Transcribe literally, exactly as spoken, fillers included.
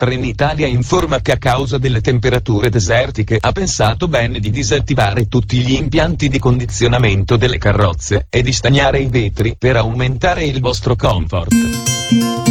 Trenitalia informa che a causa delle temperature desertiche ha pensato bene di disattivare tutti gli impianti di condizionamento delle carrozze e di stagnare i vetri per aumentare il vostro comfort.